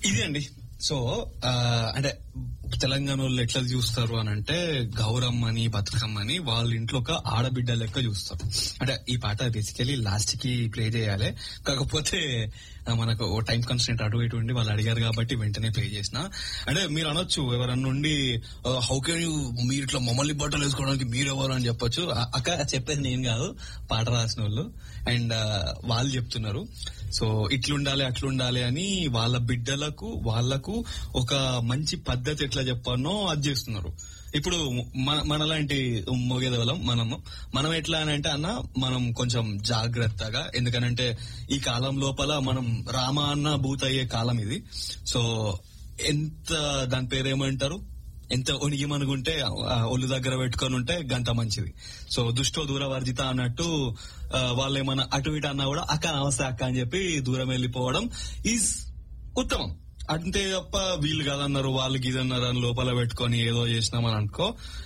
ఇది అండి. సో అంటే తెలంగాణ వాళ్ళు ఎట్లా చూస్తారు అని అంటే, గౌరమ్మని బతుకమ్మని వాళ్ళ ఇంట్లో ఒక ఆడబిడ్డ లెక్క చూస్తారు. అంటే ఈ పాట బేసికలీ లాస్ట్ కి ప్లే చేయాలి, కాకపోతే మనకు టైం కన్స్టెంట్ అటు ఇటు ఉండి వాళ్ళు అడిగారు కాబట్టి వెంటనే ప్లే చేసిన. అంటే మీరు అనొచ్చు ఎవరన్నా నుండి హౌ కెన్ యూ, మీరు ఇట్లా మమ్మల్ని బట్టలు వేసుకోవడానికి మీరెవరు అని చెప్పొచ్చు. అక్క చెప్పేది నేను కాదు, పాట రాసిన వాళ్ళు. అండ్ వాళ్ళు చెప్తున్నారు. సో ఇట్లుండాలి అట్లుండాలి అని వాళ్ళ బిడ్డలకు వాళ్లకు ఒక మంచి పద్ధతి ఎట్లా చెప్పానో అది చేస్తున్నారు. ఇప్పుడు మనలాంటి మొగేదవలం మనం ఎట్లా అని అంటే అన్న, మనం కొంచెం జాగ్రత్తగా, ఎందుకనంటే ఈ కాలం లోపల మనం రామ అన్న భూత అయ్యే కాలం ఇది. సో ఎంత దాని పేరేమంటారు, ఎంత ఒనిగిమనుకుంటే ఒళ్ళు దగ్గర పెట్టుకొని ఉంటే గంట మంచిది. సో దుష్టో దూరవర్జిత అన్నట్టు వాళ్ళు ఏమన్నా అటు ఇటు అన్నా కూడా అక్క నమస్తే అక్క అని చెప్పి దూరం వెళ్ళిపోవడం ఈజ్ ఉత్తమం. అంతే తప్ప వీళ్ళు కాదన్నారు వాళ్ళు గీదన్నారు అని లోపల పెట్టుకొని ఏదో చేసినామని అనుకో,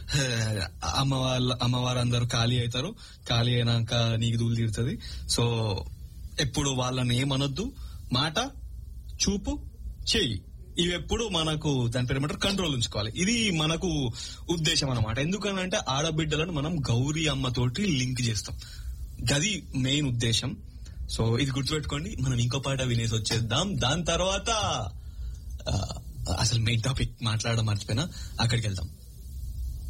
అమ్మవారందరూ ఖాళీ అవుతారు. ఖాళీ అయినాక నీకు దూలు తీరుతుంది. సో ఎప్పుడు వాళ్ళని ఏమనొద్దు, మాట చూపు చెయ్యి ఇవెప్పుడు మనకు దాని పేరు ఏమంటారు కంట్రోల్ ఉంచుకోవాలి. ఇది మనకు ఉద్దేశం అన్నమాట. ఎందుకనంటే ఆడబిడ్డలను మనం గౌరీ అమ్మతోటి లింక్ చేస్తాం, గది మెయిన్ ఉద్దేశం. సో ఇది గుర్తుపెట్టుకోండి. మనం ఇంకో పాట వినేసి వచ్చేద్దాం. దాని తర్వాత అసలు మెయిన్ టాపిక్ మాట్లాడడం మర్చిపోయినా, అక్కడికి వెళ్దాం.